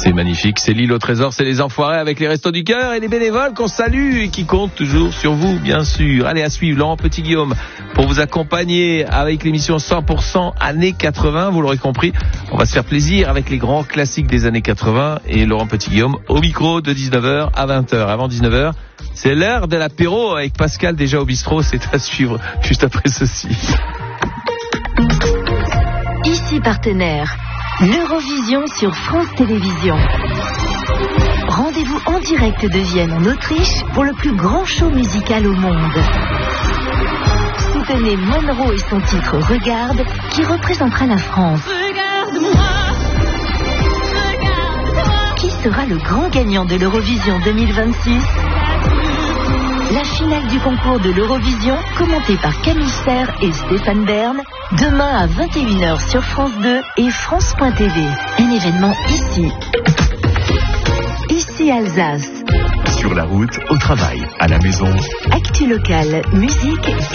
C'est magnifique, c'est l'île au trésor, c'est les enfoirés avec les Restos du Cœur et les bénévoles qu'on salue et qui comptent toujours sur vous, bien sûr. Allez, à suivre, Laurent Petit-Guillaume, pour vous accompagner avec l'émission 100% années 80, vous l'aurez compris. On va se faire plaisir avec les grands classiques des années 80 et Laurent Petit-Guillaume au micro de 19h à 20h. Avant 19h, c'est l'heure de l'apéro avec Pascal déjà au bistrot, c'est à suivre juste après ceci. Ici partenaire, l'Eurovision sur France Télévisions. Rendez-vous en direct de Vienne en Autriche pour le plus grand show musical au monde. Soutenez Monroe et son titre Regarde qui représentera la France. Regarde-moi. Qui sera le grand gagnant de l'Eurovision 2026? La finale du concours de l'Eurovision, commentée par Camille Serre et Stéphane Bern, demain à 21h sur France 2 et France.tv. Un événement ici Alsace. Sur la route, au travail, à la maison. Actu locale, musique